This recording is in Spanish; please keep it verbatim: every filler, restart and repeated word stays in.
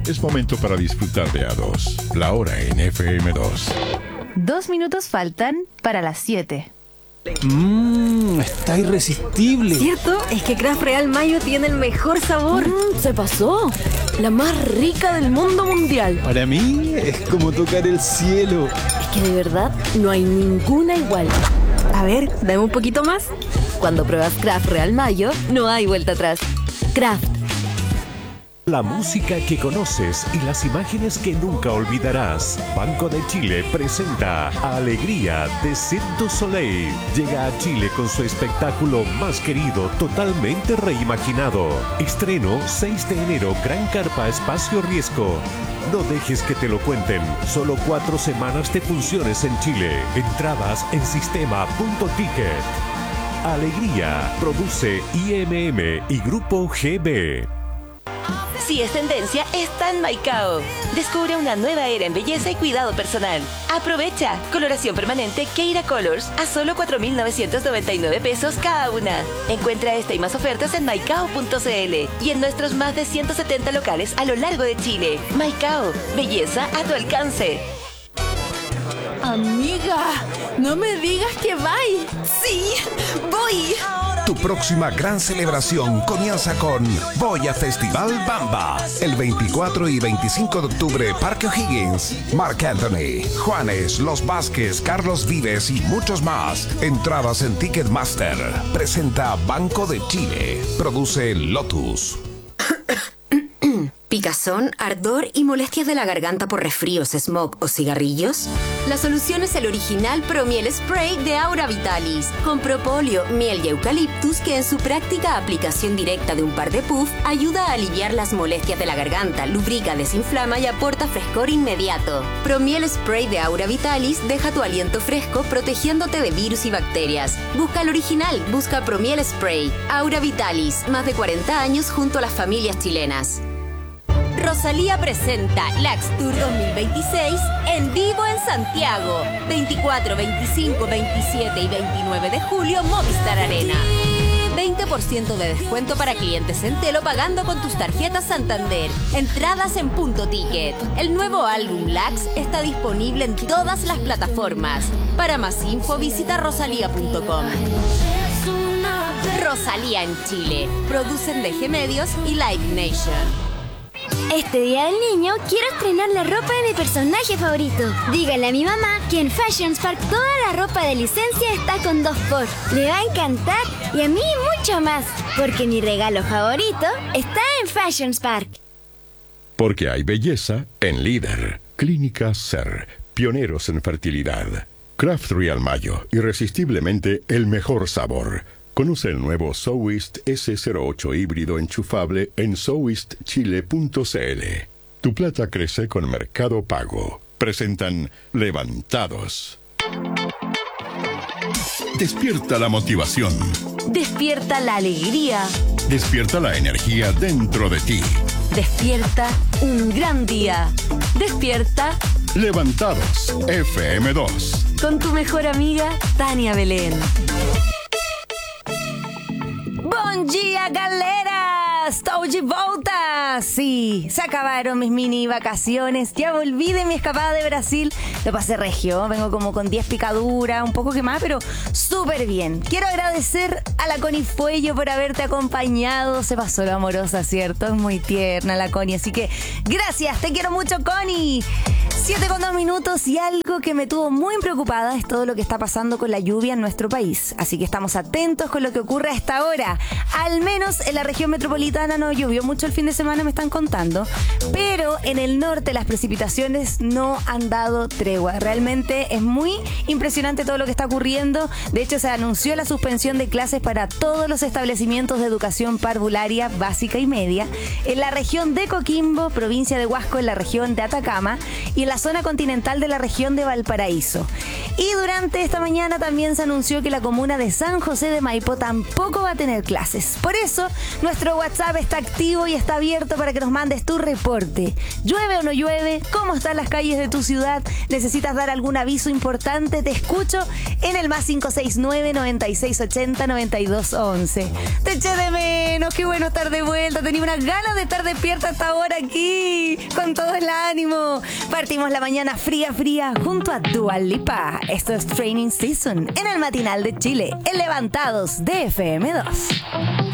Es momento para disfrutar de A dos. La hora en F M dos. Dos minutos faltan para las siete. Mmm, está irresistible. ¿Cierto? Es que Kraft Real Mayo tiene el mejor sabor. Mm, se pasó. La más rica del mundo mundial. Para mí es como tocar el cielo. Es que de verdad no hay ninguna igual. A ver, dame un poquito más. Cuando pruebas Kraft Real Mayo, no hay vuelta atrás. Kraft. La música que conoces y las imágenes que nunca olvidarás. Banco de Chile presenta Alegría de Cirque du Soleil. Llega a Chile con su espectáculo más querido, totalmente reimaginado. Estreno seis de enero, Gran Carpa Espacio Riesgo. No dejes que te lo cuenten. Solo cuatro semanas de funciones en Chile. Entradas en sistema punto ticket. Alegría. Produce I M M y Grupo G B. Si es tendencia, está en Maicao. Descubre una nueva era en belleza y cuidado personal. Aprovecha. Coloración permanente Keira Colors a solo cuatro mil novecientos noventa y nueve pesos cada una. Encuentra esta y más ofertas en maicao punto c l y en nuestros más de ciento setenta locales a lo largo de Chile. Maicao. Belleza a tu alcance. Amiga, no me digas que vais. Sí, voy. Tu próxima gran celebración comienza con Voy a Festival Bamba. El veinticuatro y veinticinco de octubre, Parque O'Higgins, Marc Anthony, Juanes, Los Vázquez, Carlos Vives y muchos más. Entradas en Ticketmaster. Presenta Banco de Chile. Produce Lotus. ¿Picazón, ardor y molestias de la garganta por resfríos, smog o cigarrillos? La solución es el original Promiel Spray de Aura Vitalis, con propóleo, miel y eucaliptus que en su práctica aplicación directa de un par de puff ayuda a aliviar las molestias de la garganta, lubrica, desinflama y aporta frescor inmediato. Promiel Spray de Aura Vitalis deja tu aliento fresco protegiéndote de virus y bacterias. Busca el original, busca Promiel Spray. Aura Vitalis, más de cuarenta años junto a las familias chilenas. Rosalía presenta Lax Tour dos mil veintiséis en vivo en Santiago. veinticuatro, veinticinco, veintisiete y veintinueve de julio, Movistar Arena. veinte por ciento de descuento para clientes Entelo pagando con tus tarjetas Santander. Entradas en Punto Ticket. El nuevo álbum Lax está disponible en todas las plataformas. Para más info visita rosalía punto com. Rosalía en Chile. Producen D G Medios y Live Nation. Este día del niño quiero estrenar la ropa de mi personaje favorito. Dígale a mi mamá que en Fashion Spark toda la ropa de licencia está con dos por. Le va a encantar y a mí mucho más, porque mi regalo favorito está en Fashion Spark. Porque hay belleza en Líder. Clínica Ser, pioneros en fertilidad. Kraft Real Mayo, irresistiblemente el mejor sabor. Conoce el nuevo Sowist ese cero ocho híbrido enchufable en sowist chile punto c l. Tu plata crece con Mercado Pago. Presentan Levantados. Despierta la motivación. Despierta la alegría. Despierta la energía dentro de ti. Despierta un gran día. Despierta Levantados F M dos. Con tu mejor amiga, Tania Belén. Bom dia, galera! Estou de volta! Sí, se acabaron mis mini vacaciones. Ya volví de mi escapada de Brasil. Lo pasé regio, vengo como con diez picaduras, un poco quemada, pero súper bien. Quiero agradecer a la Connie Fuello por haberte acompañado. Se pasó lo amorosa, ¿cierto? Es muy tierna la Connie, así que gracias, te quiero mucho, Connie. Siete con dos minutos y algo que me tuvo muy preocupada es todo lo que está pasando con la lluvia en nuestro país. Así que estamos atentos con lo que ocurre a esta hora. Al menos en la región metropolitana no llovió mucho el fin de semana, me están contando. Pero en el norte las precipitaciones no han dado tregua. Realmente es muy impresionante todo lo que está ocurriendo. De hecho, se anunció la suspensión de clases para todos los establecimientos de educación parvularia básica y media en la región de Coquimbo, provincia de Huasco, en la región de Atacama y en la zona continental de la región de Valparaíso. Y durante esta mañana también se anunció que la comuna de San José de Maipo tampoco va a tener clases. Por eso, nuestro WhatsApp está activo y está abierto para que nos mandes tu reporte. ¿Llueve o no llueve? ¿Cómo están las calles de tu ciudad? ¿Necesitas dar algún aviso importante? Te escucho en el más cinco seis nueve, noventa y seis ochenta, noventa y dos once. Te eché de menos, qué bueno estar de vuelta. Tenía unas ganas de estar despierta hasta ahora aquí, con todo el ánimo. Partimos la mañana fría, fría, junto a Dua Lipa. Esto es Training Season, en el matinal de Chile, en Levantados de F M dos.